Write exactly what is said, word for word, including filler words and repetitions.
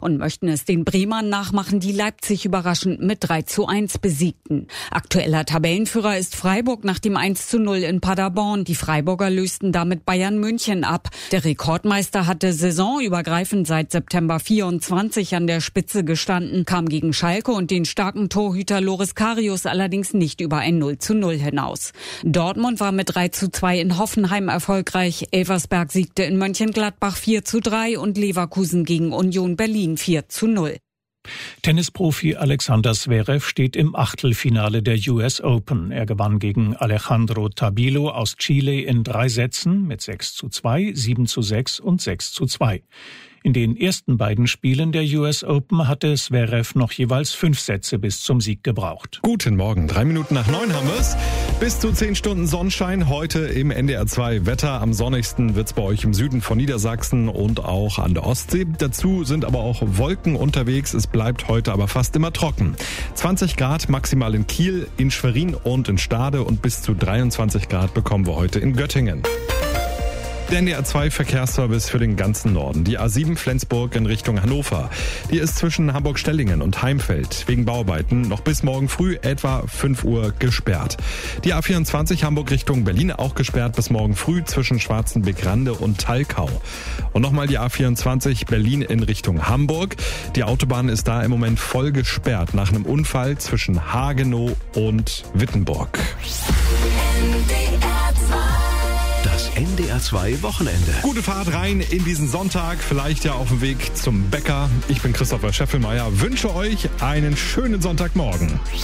und möchten es den Bremern nachmachen, die Leipzig überraschend mit drei zu eins besiegten. Aktueller Tabellenführer ist Freiburg nach dem eins zu null in Paderborn. Die Freiburger lösten damit Bayern München ab. Der Rekordmeister hatte saisonübergreifend seit September vierundzwanzig an der Spitze gestanden, kam gegen Schalke und den starken Torhüter Loris Karius allerdings nicht über ein null zu null hinaus. Dortmund war mit drei zu zwei in Hoffenheim erfolgreich. Elversberg siegte in Mönchengladbach vier zu drei und Leverkusen gegen Union Berlin vier zu null. Tennisprofi Alexander Zverev steht im Achtelfinale der U S Open. Er gewann gegen Alejandro Tabilo aus Chile in drei Sätzen mit sechs zu zwei, sieben zu sechs und sechs zu zwei. In den ersten beiden Spielen der U S Open hatte Zverev noch jeweils fünf Sätze bis zum Sieg gebraucht. Guten Morgen, drei Minuten nach neun haben wir's. Bis zu zehn Stunden Sonnenschein heute im N D R zwei Wetter. Am sonnigsten wird's bei euch im Süden von Niedersachsen und auch an der Ostsee. Dazu sind aber auch Wolken unterwegs. Es bleibt heute aber fast immer trocken. zwanzig Grad maximal in Kiel, in Schwerin und in Stade und bis zu dreiundzwanzig Grad bekommen wir heute in Göttingen. Der N D R zwei Verkehrsservice für den ganzen Norden. Die A sieben Flensburg in Richtung Hannover. Die ist zwischen Hamburg-Stellingen und Heimfeld wegen Bauarbeiten noch bis morgen früh etwa fünf Uhr gesperrt. Die A vierundzwanzig Hamburg Richtung Berlin auch gesperrt bis morgen früh zwischen Schwarzenbeck-Rande und Talkau. Und nochmal die A vierundzwanzig Berlin in Richtung Hamburg. Die Autobahn ist da im Moment voll gesperrt nach einem Unfall zwischen Hagenow und Wittenburg. N D R zwei Wochenende. Gute Fahrt rein in diesen Sonntag, vielleicht ja auf dem Weg zum Bäcker. Ich bin Christopher Scheffelmeier, wünsche euch einen schönen Sonntagmorgen.